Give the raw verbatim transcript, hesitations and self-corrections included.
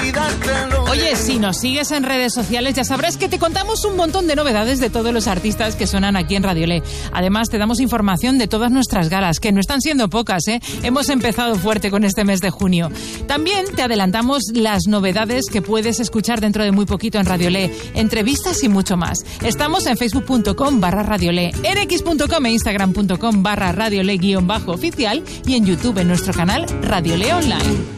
Oye, si nos sigues en redes sociales ya sabrás que te contamos un montón de novedades de todos los artistas que suenan aquí en Radiolé. Además, te damos información de todas nuestras galas, que no están siendo pocas, ¿eh? Hemos empezado fuerte con este mes de junio. También te adelantamos las novedades que puedes escuchar dentro de muy poquito en Radiolé, entrevistas y mucho más. Estamos en facebook.com barra Radiolé, en x.com e instagram.com barra Radiolé guión bajo oficial y en YouTube en nuestro canal Radiolé Online.